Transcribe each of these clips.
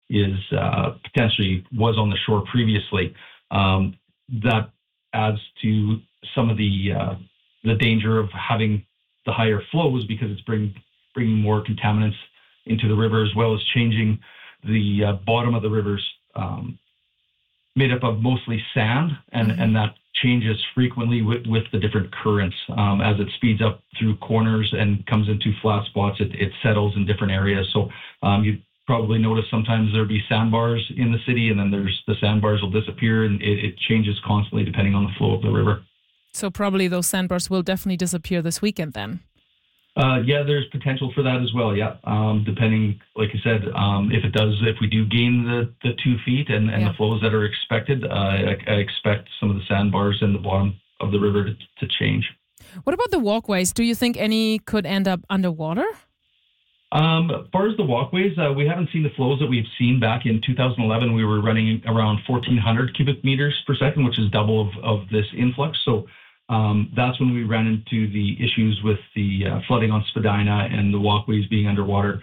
potentially was on the shore previously. That adds to some of the danger of having the higher flows because it's bringing more contaminants into the river, as well as changing the bottom of the rivers, made up of mostly sand, and that changes frequently with the different currents. As it speeds up through corners and comes into flat spots, it settles in different areas. So you probably notice sometimes there'll be sandbars in the city, and then the sandbars will disappear, and it changes constantly depending on the flow of the river. So probably those sandbars will definitely disappear this weekend then. Yeah, there's potential for that as well. Yeah, depending, like I said, if we do gain the 2 feet and the flows that are expected, I expect some of the sandbars in the bottom of the river to change. What about the walkways? Do you think any could end up underwater? As far as the walkways, we haven't seen the flows that we've seen back in 2011. We were running around 1,400 cubic meters per second, which is double of this influx. So that's when we ran into the issues with the flooding on Spadina and the walkways being underwater.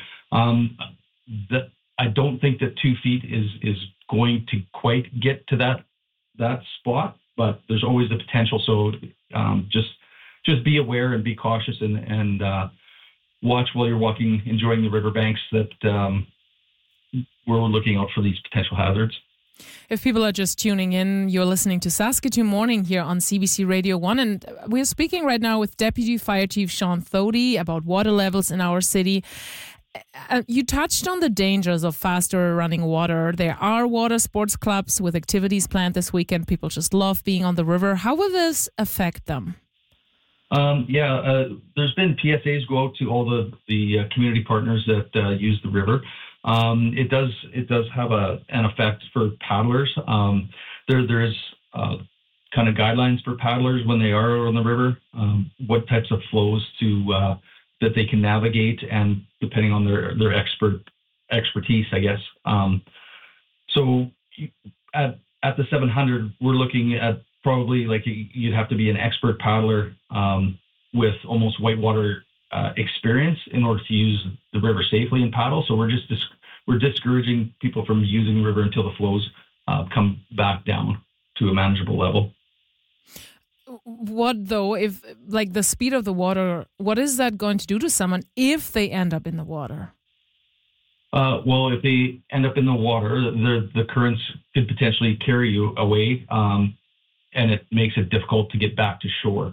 I don't think that 2 feet is going to quite get to that spot, but there's always the potential. So just be aware and be cautious and watch while you're walking, enjoying the riverbanks that we're looking out for these potential hazards. If people are just tuning in, you're listening to Saskatoon Morning here on CBC Radio 1, and we're speaking right now with Deputy Fire Chief Sean Thody about water levels in our city. You touched on the dangers of faster running water. There are water sports clubs with activities planned this weekend. People just love being on the river. How will this affect them? There's been PSAs go out to all the community partners that use the river. It does have an effect for paddlers. There is kind of guidelines for paddlers when they are on the river, what types of flows that they can navigate, and depending on their expertise, I guess. So at the 700, we're looking at probably like you'd have to be an expert paddler with almost whitewater experience in order to use the river safely and paddle. So we're discouraging people from using the river until the flows come back down to a manageable level. What though, if like the speed of the water, what is that going to do to someone if they end up in the water? Well, if they end up in the water, the currents could potentially carry you away, and it makes it difficult to get back to shore.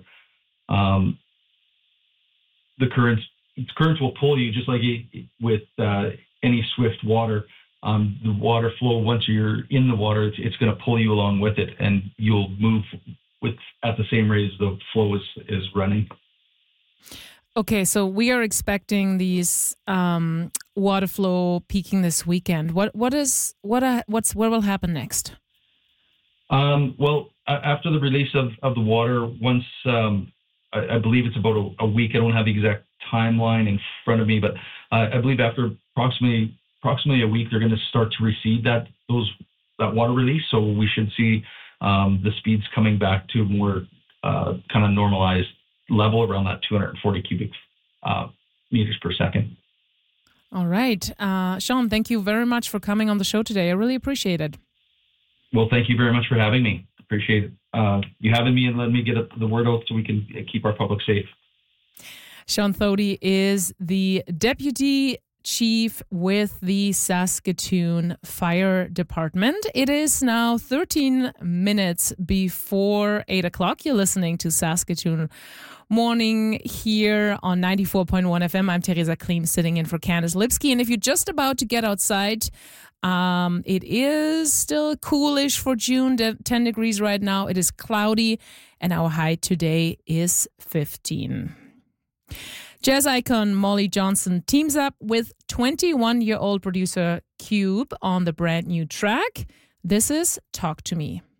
The currents will pull you just like with any swift water. The water flow, once you're in the water, it's going to pull you along with it, and you'll move at the same rate as the flow is running. Okay, so we are expecting these water flow peaking this weekend. What will happen next? Well, after the release of the water, once I believe it's about a week. I don't have the exact timeline in front of me, but I believe after approximately a week, they're going to start to recede that water release. So we should see the speeds coming back to a more kind of normalized level around that 240 cubic meters per second. All right. Sean, thank you very much for coming on the show today. I really appreciate it. Well, thank you very much for having me. Appreciate you having me and letting me get the word out so we can keep our public safe. Sean Thody is the Deputy Chief with the Saskatoon Fire Department. It is now 13 minutes before 8 o'clock. You're listening to Saskatoon Morning here on 94.1 FM. I'm Teresa Kleem sitting in for Candice Lipsky. And if you're just about to get outside, it is still coolish for June, 10 degrees right now. It is cloudy and our high today is 15. Jazz icon Molly Johnson teams up with 21-year-old producer Cube on the brand new track. This is Talk to Me.